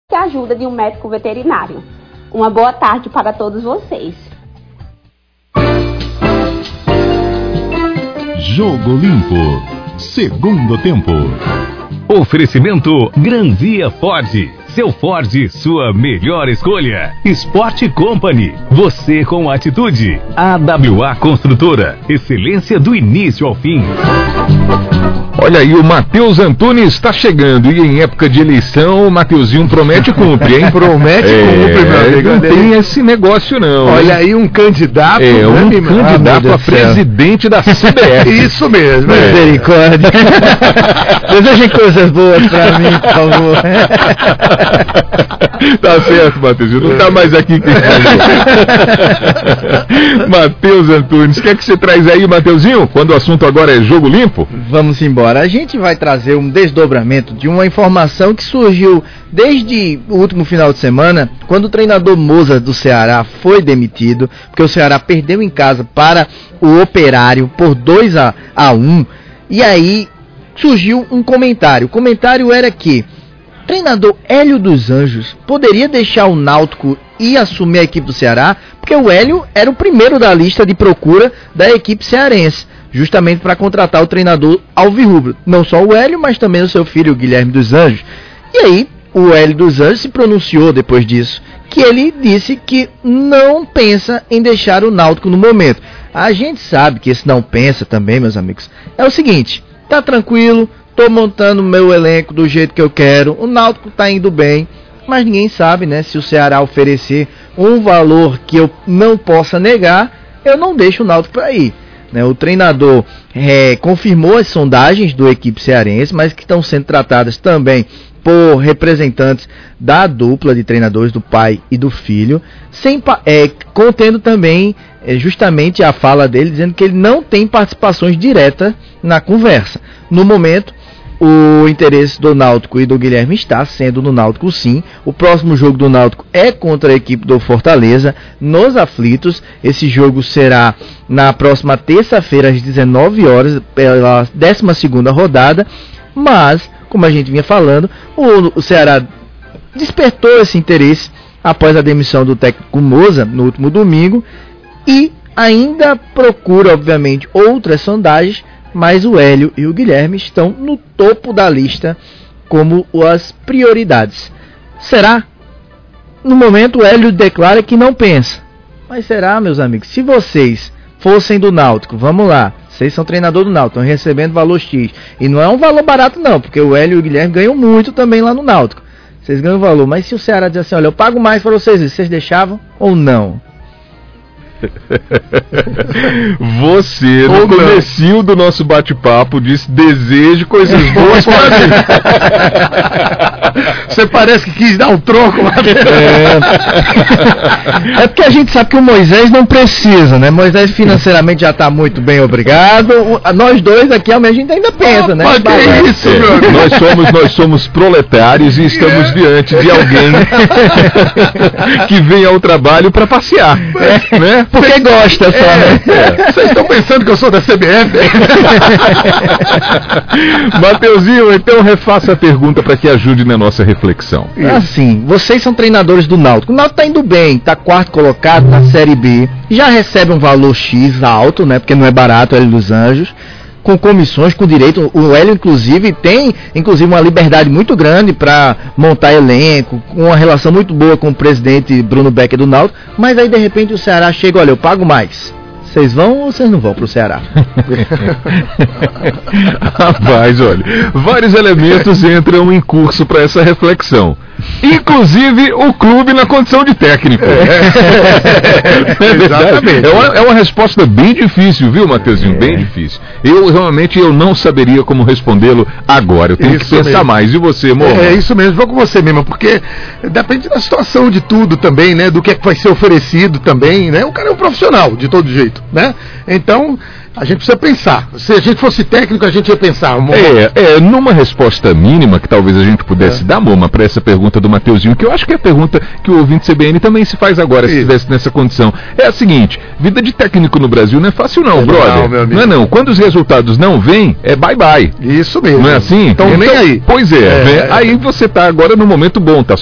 a ajuda de um médico veterinário. Uma boa tarde para todos vocês. Jogo Limpo, segundo tempo. Oferecimento Gran Via Ford. Seu Ford, sua melhor escolha. Sport Company, você com atitude. AWA Construtora, excelência do início ao fim. Olha aí, o Matheus Antunes está chegando e em época de eleição o Mateuzinho promete e cumpre, hein? Promete e cumpre, meu amigo. Não tem esse negócio não. Olha aí, um candidato. Candidato a presidente da CBF. Isso mesmo. Misericórdia. Desejem coisas boas pra mim, por favor. Tá certo, Mateuzinho. Não tá mais aqui que Matheus Antunes. O que é que você traz aí, Mateuzinho? Quando o assunto agora é jogo limpo? Vamos embora. A gente vai trazer um desdobramento de uma informação que surgiu desde o último final de semana, quando o treinador Moza do Ceará foi demitido, porque o Ceará perdeu em casa para o Operário por 2-1, e aí surgiu um comentário. O comentário era que o treinador Hélio dos Anjos poderia deixar o Náutico e assumir a equipe do Ceará, porque o Hélio era o primeiro da lista de procura da equipe cearense, justamente para contratar o treinador alvirrubro. Não só o Hélio, mas também o seu filho, o Guilherme dos Anjos. E aí, o Hélio dos Anjos se pronunciou depois disso, que ele disse que não pensa em deixar o Náutico no momento. A gente sabe que esse não pensa também, meus amigos, é o seguinte: tá tranquilo, tô montando o meu elenco do jeito que eu quero, o Náutico tá indo bem, mas ninguém sabe, né, se o Ceará oferecer um valor que eu não possa negar, eu não deixo o Náutico para ir. O treinador confirmou as sondagens do equipe cearense, mas que estão sendo tratadas também por representantes da dupla de treinadores, do pai e do filho, contendo também justamente a fala dele, dizendo que ele não tem participações diretas na conversa. No momento, o interesse do Náutico e do Guilherme está sendo no Náutico, sim. O próximo jogo do Náutico é contra a equipe do Fortaleza, nos Aflitos. Esse jogo será na próxima terça-feira, às 19 horas, pela 12ª rodada. Mas, como a gente vinha falando, o Ceará despertou esse interesse após a demissão do técnico Moza no último domingo e ainda procura, obviamente, outras sondagens, mas o Hélio e o Guilherme estão no topo da lista como as prioridades. Será? No momento, o Hélio declara que não pensa. Mas será, meus amigos? Se vocês fossem do Náutico, vamos lá, vocês são treinador do Náutico, estão recebendo valor X. E não é um valor barato não, porque o Hélio e o Guilherme ganham muito também lá no Náutico. Vocês ganham valor, mas se o Ceará diz assim, olha, eu pago mais para vocês deixavam ou não? Você, no comecinho do nosso bate-papo, disse: desejo coisas boas para mim. Você parece que quis dar um troco lá dentro. É porque a gente sabe que o Moisés não precisa, né? Moisés financeiramente já está muito bem, obrigado. Nós dois aqui, a gente ainda pensa, né? Que é isso, meu nós somos proletários e estamos diante de alguém que vem ao trabalho para passear, né? Porque gosta só, né? Vocês estão pensando que eu sou da CBF? Mateuzinho, então refaça a pergunta para que ajude na nossa reflexão. Assim, vocês são treinadores do Náutico. O Náutico tá indo bem, tá quarto colocado na Série B, já recebe um valor X alto, né? Porque não é barato, o Hélio dos Anjos, com comissões, com direito. O Hélio, inclusive, tem uma liberdade muito grande para montar elenco, com uma relação muito boa com o presidente Bruno Becker do Náutico, mas aí de repente o Ceará chega, olha, eu pago mais. Vocês vão ou vocês não vão pro Ceará? Rapaz, olha, vários elementos entram em curso para essa reflexão. Inclusive o clube na condição de técnico. Exatamente. É uma resposta bem difícil, viu, Mateuzinho? Bem difícil. Eu realmente não saberia como respondê-lo agora. Eu tenho que pensar mais. E você, Morro? É isso mesmo, vou com você mesmo, porque depende da situação de tudo também, né? Do que é que vai ser oferecido também, né? O cara é um profissional, de todo jeito, né? Então, a gente precisa pensar. Se a gente fosse técnico, a gente ia pensar. Numa resposta mínima que talvez a gente pudesse dar, Moma, para essa pergunta do Mateuzinho, que eu acho que é a pergunta que o ouvinte CBN também se faz agora, se estivesse nessa condição. É a seguinte: vida de técnico no Brasil não é fácil não, brother. Não é não. Quando os resultados não vêm, é bye-bye. Isso mesmo. Não é assim? Então nem aí. Pois é. Aí você tá agora no momento bom, tá